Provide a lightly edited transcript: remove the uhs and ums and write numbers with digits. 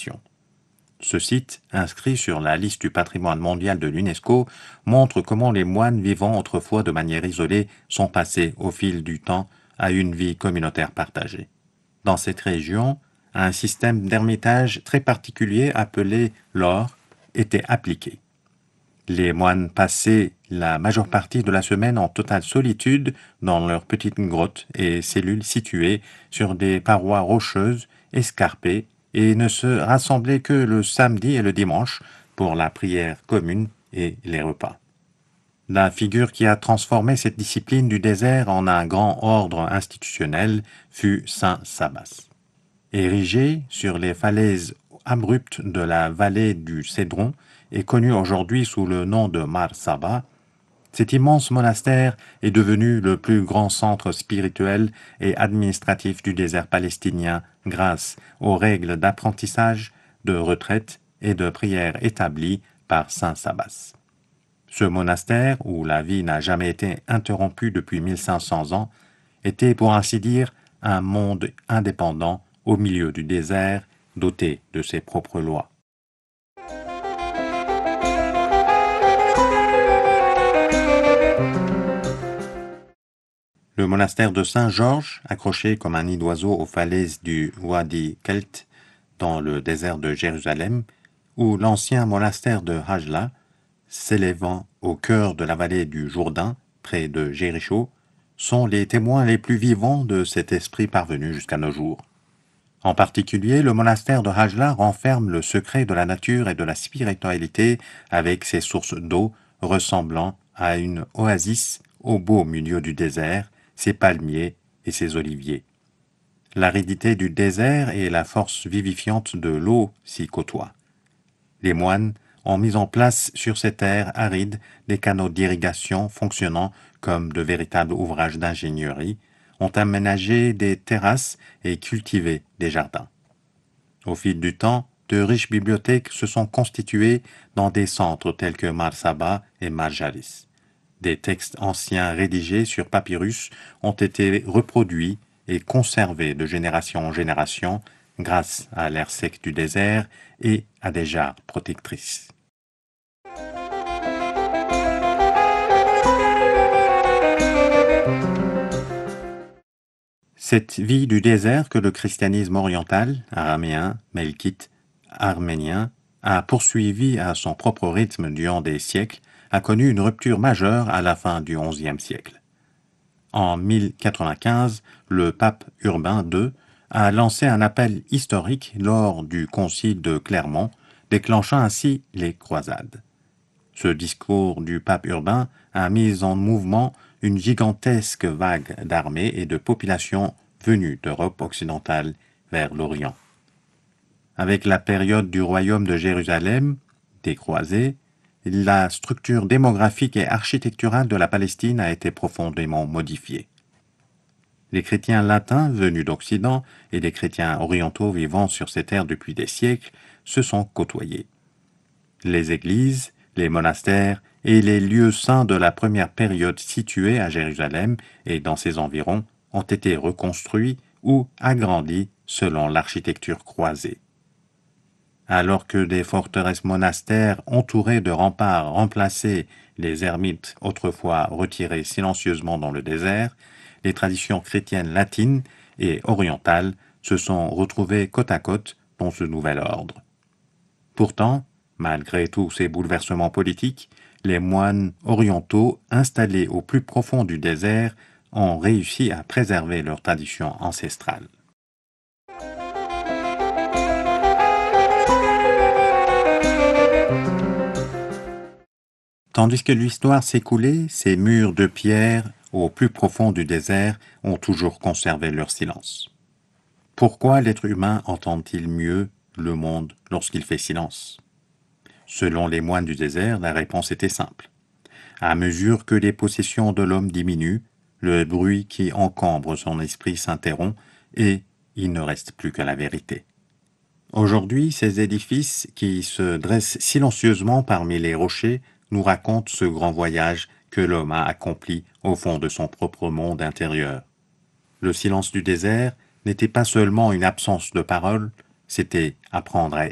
civilisation. Ce site, inscrit sur la liste du patrimoine mondial de l'UNESCO, montre comment les moines vivant autrefois de manière isolée sont passés au fil du temps à une vie communautaire partagée. Dans cette région, un système d'ermitage très particulier appelé l'or était appliqué. Les moines passaient la majeure partie de la semaine en totale solitude dans leurs petites grottes et cellules situées sur des parois rocheuses, escarpées, et ne se rassemblaient que le samedi et le dimanche pour la prière commune et les repas. La figure qui a transformé cette discipline du désert en un grand ordre institutionnel fut Saint Sabas. Érigé sur les falaises abruptes de la vallée du Cédron et connu aujourd'hui sous le nom de Mar Saba, cet immense monastère est devenu le plus grand centre spirituel et administratif du désert palestinien grâce aux règles d'apprentissage, de retraite et de prière établies par Saint Sabas. Ce monastère, où la vie n'a jamais été interrompue depuis 1500 ans, était pour ainsi dire un monde indépendant au milieu du désert, doté de ses propres lois. Le monastère de Saint-Georges, accroché comme un nid d'oiseau aux falaises du Wadi Kelt, dans le désert de Jérusalem, ou l'ancien monastère de Hajla, s'élevant au cœur de la vallée du Jourdain, près de Jéricho, sont les témoins les plus vivants de cet esprit parvenu jusqu'à nos jours. En particulier, le monastère de Hajla renferme le secret de la nature et de la spiritualité avec ses sources d'eau ressemblant à une oasis au beau milieu du désert, ses palmiers et ses oliviers. L'aridité du désert et la force vivifiante de l'eau s'y côtoient. Les moines ont mis en place sur ces terres arides des canaux d'irrigation fonctionnant comme de véritables ouvrages d'ingénierie, ont aménagé des terrasses et cultivé des jardins. Au fil du temps, de riches bibliothèques se sont constituées dans des centres tels que Mar Saba et Mar Jalis. Des textes anciens rédigés sur papyrus ont été reproduits et conservés de génération en génération grâce à l'air sec du désert et à des jarres protectrices. Cette vie du désert que le christianisme oriental, araméen, melkite, arménien, a poursuivi à son propre rythme durant des siècles, a connu une rupture majeure à la fin du XIe siècle. En 1095, le pape Urbain II a lancé un appel historique lors du concile de Clermont, déclenchant ainsi les croisades. Ce discours du pape Urbain a mis en mouvement une gigantesque vague d'armées et de populations venues d'Europe occidentale vers l'Orient. Avec la période du royaume de Jérusalem, des croisés, la structure démographique et architecturale de la Palestine a été profondément modifiée. Les chrétiens latins venus d'Occident et les chrétiens orientaux vivant sur ces terres depuis des siècles se sont côtoyés. Les églises, les monastères et les lieux saints de la première période situés à Jérusalem et dans ses environs ont été reconstruits ou agrandis selon l'architecture croisée. Alors que des forteresses monastères entourées de remparts remplaçaient les ermites autrefois retirés silencieusement dans le désert, les traditions chrétiennes latines et orientales se sont retrouvées côte à côte dans ce nouvel ordre. Pourtant, malgré tous ces bouleversements politiques, les moines orientaux installés au plus profond du désert ont réussi à préserver leurs traditions ancestrales. Tandis que l'histoire s'écoulait, ces murs de pierre au plus profond du désert ont toujours conservé leur silence. Pourquoi l'être humain entend-il mieux le monde lorsqu'il fait silence? Selon les moines du désert, la réponse était simple. À mesure que les possessions de l'homme diminuent, le bruit qui encombre son esprit s'interrompt et il ne reste plus que la vérité. Aujourd'hui, ces édifices qui se dressent silencieusement parmi les rochers nous racontent ce grand voyage que l'homme a accompli au fond de son propre monde intérieur. Le silence du désert n'était pas seulement une absence de parole, c'était apprendre à